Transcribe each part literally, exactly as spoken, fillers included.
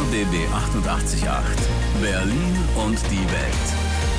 B B achtundachtzig Komma acht. Berlin und die Welt.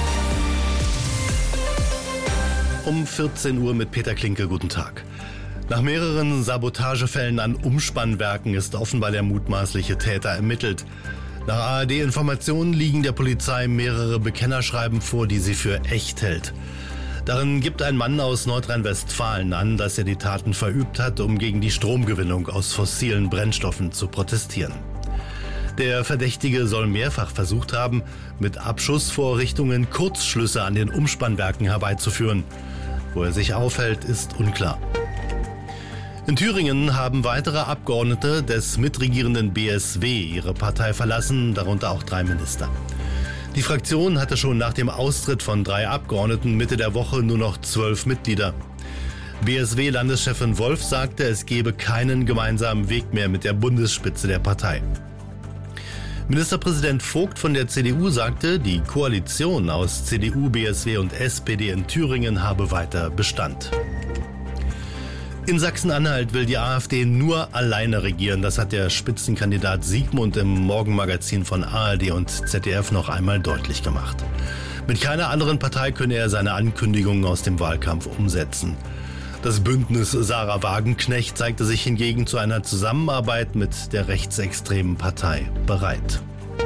Um vierzehn Uhr mit Peter Klinke, guten Tag. Nach mehreren Sabotagefällen an Umspannwerken ist offenbar der mutmaßliche Täter ermittelt. Nach A R D-Informationen liegen der Polizei mehrere Bekennerschreiben vor, die sie für echt hält. Darin gibt ein Mann aus Nordrhein-Westfalen an, dass er die Taten verübt hat, um gegen die Stromgewinnung aus fossilen Brennstoffen zu protestieren. Der Verdächtige soll mehrfach versucht haben, mit Abschussvorrichtungen Kurzschlüsse an den Umspannwerken herbeizuführen. Wo er sich aufhält, ist unklar. In Thüringen haben weitere Abgeordnete des mitregierenden B S W ihre Partei verlassen, darunter auch drei Minister. Die Fraktion hatte schon nach dem Austritt von drei Abgeordneten Mitte der Woche nur noch zwölf Mitglieder. B S W-Landeschefin Wolf sagte, es gebe keinen gemeinsamen Weg mehr mit der Bundesspitze der Partei. Ministerpräsident Vogt von der C D U sagte, die Koalition aus C D U, B S W und S P D in Thüringen habe weiter Bestand. In Sachsen-Anhalt will die AfD nur alleine regieren. Das hat der Spitzenkandidat Siegmund im Morgenmagazin von A R D und Z D F noch einmal deutlich gemacht. Mit keiner anderen Partei könne er seine Ankündigungen aus dem Wahlkampf umsetzen. Das Bündnis Sarah Wagenknecht zeigte sich hingegen zu einer Zusammenarbeit mit der rechtsextremen Partei bereit.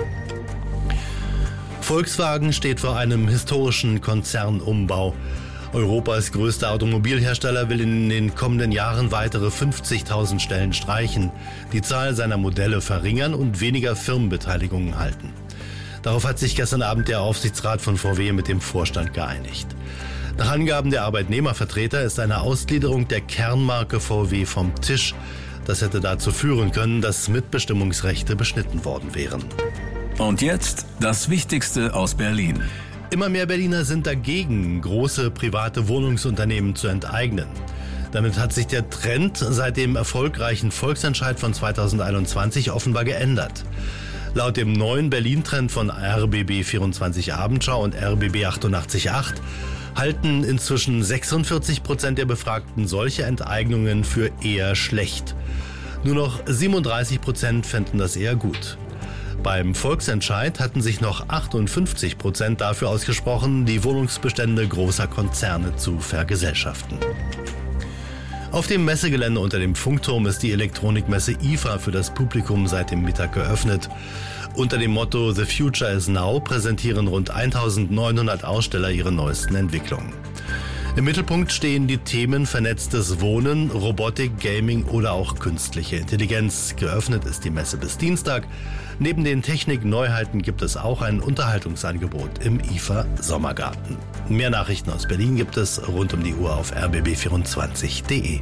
Volkswagen steht vor einem historischen Konzernumbau. Europas größter Automobilhersteller will in den kommenden Jahren weitere fünfzigtausend Stellen streichen, die Zahl seiner Modelle verringern und weniger Firmenbeteiligungen halten. Darauf hat sich gestern Abend der Aufsichtsrat von V W mit dem Vorstand geeinigt. Nach Angaben der Arbeitnehmervertreter ist eine Ausgliederung der Kernmarke V W vom Tisch. Das hätte dazu führen können, dass Mitbestimmungsrechte beschnitten worden wären. Und jetzt das Wichtigste aus Berlin. Immer mehr Berliner sind dagegen, große private Wohnungsunternehmen zu enteignen. Damit hat sich der Trend seit dem erfolgreichen Volksentscheid von zweitausendeinundzwanzig offenbar geändert. Laut dem neuen Berlin-Trend von R B B vierundzwanzig Abendschau und R B B achtundachtzig Komma acht halten inzwischen sechsundvierzig Prozent der Befragten solche Enteignungen für eher schlecht. Nur noch siebenunddreißig Prozent fänden das eher gut. Beim Volksentscheid hatten sich noch achtundfünfzig Prozent dafür ausgesprochen, die Wohnungsbestände großer Konzerne zu vergesellschaften. Auf dem Messegelände unter dem Funkturm ist die Elektronikmesse I F A für das Publikum seit dem Mittag geöffnet. Unter dem Motto The Future is Now präsentieren rund eintausendneunhundert Aussteller ihre neuesten Entwicklungen. Im Mittelpunkt stehen die Themen vernetztes Wohnen, Robotik, Gaming oder auch künstliche Intelligenz. Geöffnet ist die Messe bis Dienstag. Neben den Technik-Neuheiten gibt es auch ein Unterhaltungsangebot im I F A Sommergarten. Mehr Nachrichten aus Berlin gibt es rund um die Uhr auf r b b vierundzwanzig punkt d e.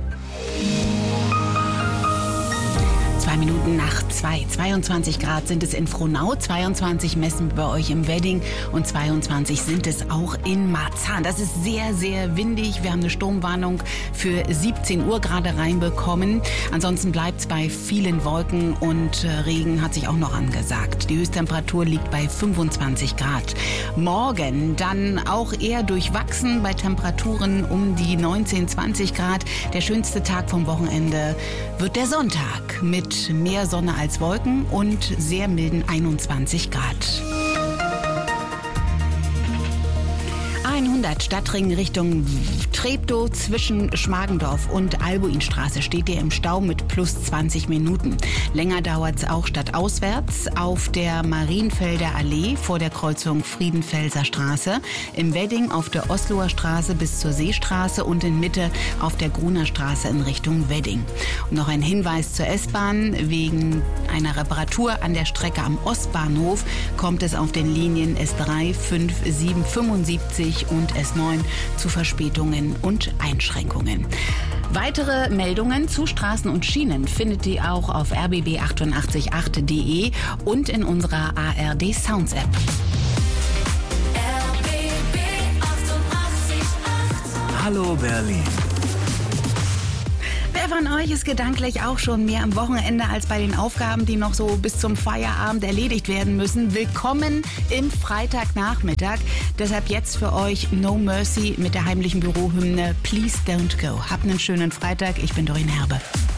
Zwei Minuten nach zwei. zweiundzwanzig Grad sind es in Frohnau, zweiundzwanzig messen bei euch im Wedding und zweiundzwanzig sind es auch in Marzahn. Das ist sehr, sehr windig. Wir haben eine Sturmwarnung für siebzehn Uhr gerade reinbekommen. Ansonsten bleibt es bei vielen Wolken und Regen hat sich auch noch angesagt. Die Höchsttemperatur liegt bei fünfundzwanzig Grad. Morgen dann auch eher durchwachsen bei Temperaturen um die neunzehn, zwanzig Grad. Der schönste Tag vom Wochenende wird der Sonntag mit mehr Sonne als Wolken und sehr milden einundzwanzig Grad. hundert Stadtring Richtung Treptow zwischen Schmargendorf und Albuinstraße steht ihr im Stau mit plus zwanzig Minuten. Länger dauert es auch stadtauswärts auf der Marienfelder Allee vor der Kreuzung Friedenfelser Straße, im Wedding auf der Osloer Straße bis zur Seestraße und in Mitte auf der Gruner Straße in Richtung Wedding. Und noch ein Hinweis zur S-Bahn. Wegen einer Reparatur an der Strecke am Ostbahnhof kommt es auf den Linien S drei, fünf, sieben, fünfundsiebzig und S neun zu Verspätungen und Einschränkungen. Weitere Meldungen zu Straßen und Schienen findet ihr auch auf r b b achtundachtzig Komma acht punkt d e und in unserer A R D Sounds App. R B B achtundachtzig Komma acht. Hallo Berlin. Wer von euch ist gedanklich auch schon mehr am Wochenende als bei den Aufgaben, die noch so bis zum Feierabend erledigt werden müssen? Willkommen im Freitagnachmittag. Deshalb jetzt für euch No Mercy mit der heimlichen Bürohymne Please Don't Go. Habt einen schönen Freitag. Ich bin Doreen Herbe.